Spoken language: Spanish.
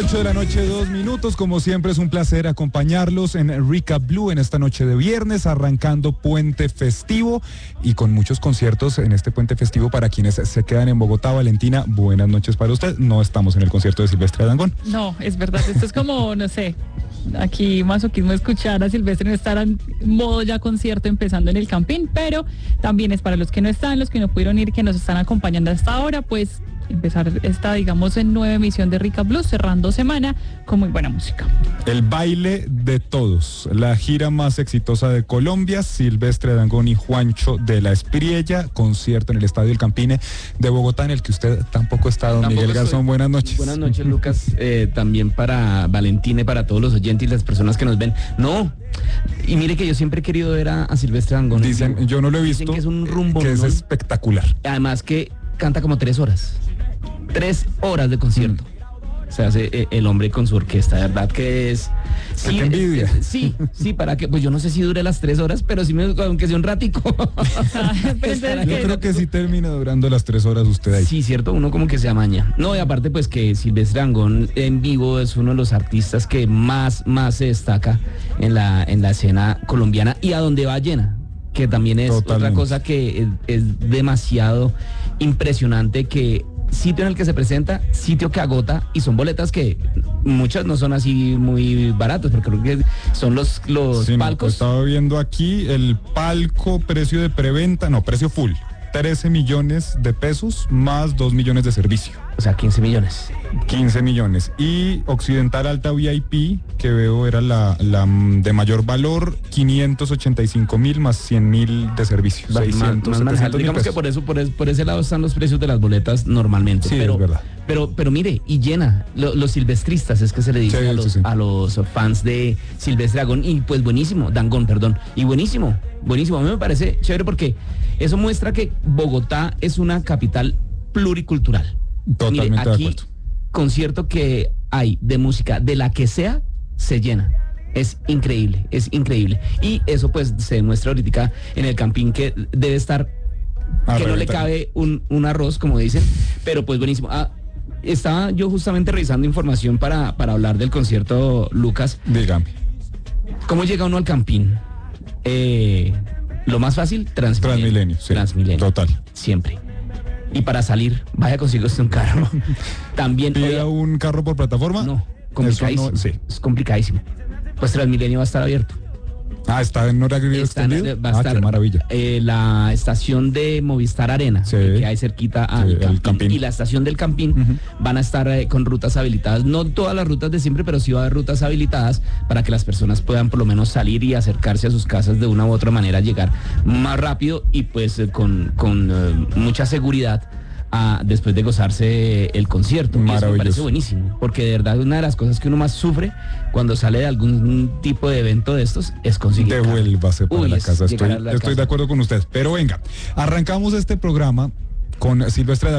8 de la noche, 2 minutos. Como siempre, es un placer acompañarlos en Recap Blue en esta noche de viernes, arrancando puente festivo y con muchos conciertos en este puente festivo para quienes se quedan en Bogotá. Valentina, buenas noches para usted. No estamos en el concierto de Silvestre Dangond. No, es verdad. Esto es como, no sé, aquí masoquismo escuchar a Silvestre no estar en modo ya concierto empezando en el Campín, pero también es para los que no están, los que no pudieron ir, que nos están acompañando hasta ahora, pues empezar esta, digamos, en nueva emisión de Recap Blue, cerrando semana con muy buena música. El baile de todos, la gira más exitosa de Colombia, Silvestre Dangond y Juancho de la Espriella, concierto en el Estadio El Campine de Bogotá, en el que usted tampoco está, don Miguel Garzón. Buenas noches. Buenas noches, Lucas. También para Valentina y para todos los oyentes y las personas que nos ven. No, y mire que yo siempre he querido ver a Silvestre Dangond. Dicen, yo no lo he visto, dicen que es un rumbo, que es ¿no? espectacular. Además que canta como 3 horas. 3 horas de concierto. Se hace el hombre con su orquesta, de verdad que es... Sí, qué envidia. Sí, para que, pues yo no sé si dure las 3 horas, pero sí aunque sea un ratico. Yo creo que sí termina durando las 3 horas usted ahí. Sí, cierto, uno como que se amaña. No, y aparte pues que Silvestre Dangond en vivo es uno de los artistas que más se destaca en la escena colombiana y a donde va llena, que también es otra cosa que es demasiado impresionante, que sitio en el que se presenta, sitio que agota, y son boletas que muchas no son así muy baratas, porque creo que son los sí, palcos. No, estaba viendo aquí el palco, precio de preventa, no, precio full, 13 millones de pesos más 2 millones de servicio. O sea, 15 millones. 15 millones. Y Occidental Alta VIP, que veo era la de mayor valor, 585,000 más 100,000 de servicio. 600, digamos que por ese lado están los precios de las boletas normalmente. Sí, pero, es verdad. Pero mire, y llena, los silvestristas es que se le dice a los fans de Silvestre Dangond, y pues Dangond, perdón, y buenísimo. A mí me parece chévere porque eso muestra que Bogotá es una capital pluricultural. Totalmente. Mire, aquí, de acuerdo. Concierto que hay de música, de la que sea, se llena. Es increíble. Y eso pues se demuestra ahorita en el Campín, que debe estar, que no le cabe un arroz, como dicen, pero pues buenísimo. Estaba yo justamente revisando información para hablar del concierto, Lucas. Dígame. ¿Cómo llega uno al Campín? Lo más fácil, Transmilenio. Sí, Transmilenio. Total. Siempre. Y para salir, vaya consigo un carro. También. ¿Pida un carro por plataforma? No, complicadísimo. Sí. Es complicadísimo. Pues Transmilenio va a estar abierto. ¿Está en horario extendido? Va a estar, qué maravilla. La estación de Movistar Arena, que hay cerquita al Campín, y la estación del Campín van a estar con rutas habilitadas. No todas las rutas de siempre, pero sí va a haber rutas habilitadas para que las personas puedan por lo menos salir y acercarse a sus casas de una u otra manera, llegar más rápido y pues con mucha seguridad después de gozarse el concierto. Eso me parece buenísimo, porque de verdad una de las cosas que uno más sufre cuando sale de algún tipo de evento de estos es conseguir devuélvase para la casa. Estoy de acuerdo con usted, pero venga, arrancamos este programa con Silvestre